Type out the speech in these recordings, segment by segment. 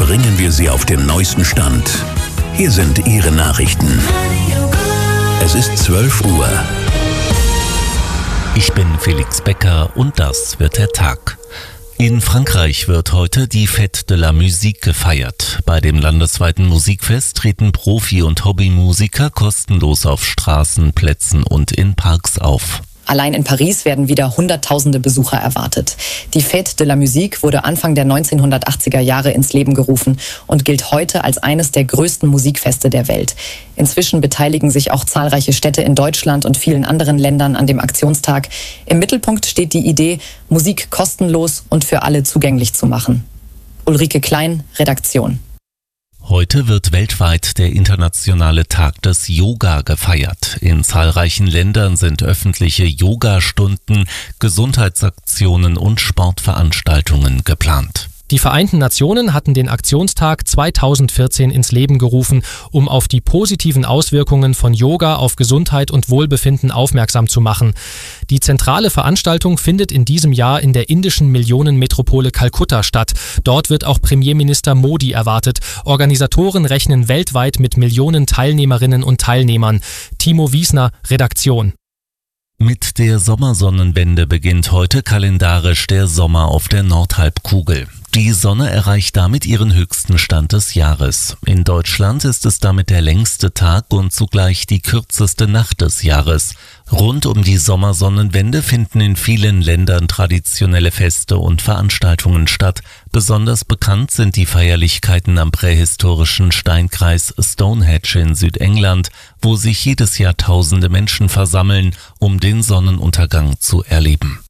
bringen wir Sie auf den neuesten Stand. Hier sind Ihre Nachrichten. Es ist 12 Uhr. Ich bin Felix Becker und das wird der Tag. In Frankreich wird heute die Fête de la Musique gefeiert. Bei dem landesweiten Musikfest treten Profi- und Hobbymusiker kostenlos auf Straßen, Plätzen und in Parks auf. Allein in Paris werden wieder Hunderttausende Besucher erwartet. Die Fête de la Musique wurde Anfang der 1980er Jahre ins Leben gerufen und gilt heute als eines der größten Musikfeste der Welt. Inzwischen beteiligen sich auch zahlreiche Städte in Deutschland und vielen anderen Ländern an dem Aktionstag. Im Mittelpunkt steht die Idee, Musik kostenlos und für alle zugänglich zu machen. Ulrike Klein, Redaktion. Heute wird weltweit der internationale Tag des Yoga gefeiert. In zahlreichen Ländern sind öffentliche Yogastunden, Gesundheitsaktionen und Sportveranstaltungen geplant. Die Vereinten Nationen hatten den Aktionstag 2014 ins Leben gerufen, um auf die positiven Auswirkungen von Yoga auf Gesundheit und Wohlbefinden aufmerksam zu machen. Die zentrale Veranstaltung findet in diesem Jahr in der indischen Millionenmetropole Kalkutta statt. Dort wird auch Premierminister Modi erwartet. Organisatoren rechnen weltweit mit Millionen Teilnehmerinnen und Teilnehmern. Timo Wiesner, Redaktion. Mit der Sommersonnenwende beginnt heute kalendarisch der Sommer auf der Nordhalbkugel. Die Sonne erreicht damit ihren höchsten Stand des Jahres. In Deutschland ist es damit der längste Tag und zugleich die kürzeste Nacht des Jahres. Rund um die Sommersonnenwende finden in vielen Ländern traditionelle Feste und Veranstaltungen statt. Besonders bekannt sind die Feierlichkeiten am prähistorischen Steinkreis Stonehenge in Südengland, wo sich jedes Jahr tausende Menschen versammeln, um den Sonnenuntergang zu erleben.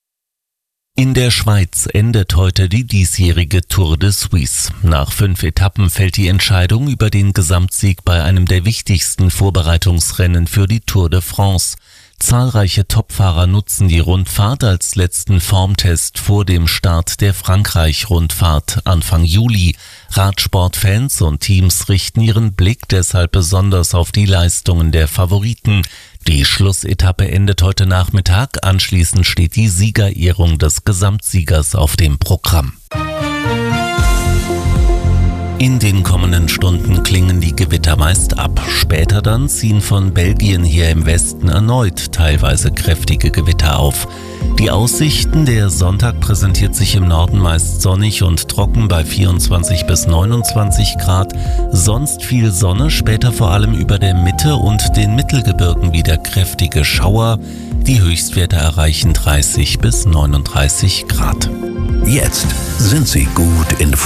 In der Schweiz endet heute die diesjährige Tour de Suisse. Nach 5 Etappen fällt die Entscheidung über den Gesamtsieg bei einem der wichtigsten Vorbereitungsrennen für die Tour de France. Zahlreiche Topfahrer nutzen die Rundfahrt als letzten Formtest vor dem Start der Frankreich-Rundfahrt Anfang Juli. Radsportfans und Teams richten ihren Blick deshalb besonders auf die Leistungen der Favoriten. Die Schlussetappe endet heute Nachmittag, anschließend steht die Siegerehrung des Gesamtsiegers auf dem Programm. In den kommenden Stunden klingen die Gewitter meist ab. Später dann ziehen von Belgien her im Westen erneut teilweise kräftige Gewitter auf. Die Aussichten: der Sonntag präsentiert sich im Norden meist sonnig und trocken bei 24 bis 29 Grad. Sonst viel Sonne, später vor allem über der Mitte und den Mittelgebirgen wieder kräftige Schauer. Die Höchstwerte erreichen 30 bis 39 Grad. Jetzt sind Sie gut informiert.